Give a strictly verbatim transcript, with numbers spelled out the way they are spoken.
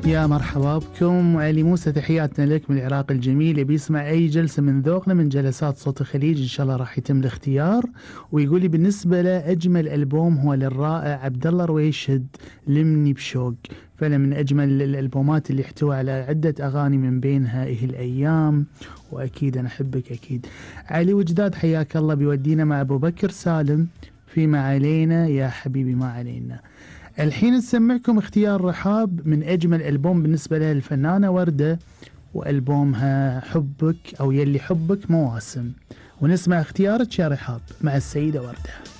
يا مرحبا بكم. علي موسى، تحياتنا لك من العراق الجميل. يبي يسمع أي جلسة من ذوقنا من جلسات صوت الخليج، إن شاء الله راح يتم الاختيار. ويقول لي بالنسبة له أجمل ألبوم هو للرائع عبد الله رويشد، لمني بشوق. فعلا من أجمل الألبومات اللي احتوى على عدة أغاني، من بينها إيه الأيام وأكيد أنا أحبك. أكيد علي وجداد، حياك الله. بيودينا مع أبو بكر سالم في ما علينا يا حبيبي ما علينا. الحين نسمعكم اختيار رحاب من أجمل ألبوم بالنسبة لها الفنانة وردة، وألبومها حبك أو يلي حبك مواسم. ونسمع اختيارك يا رحاب مع السيدة وردة.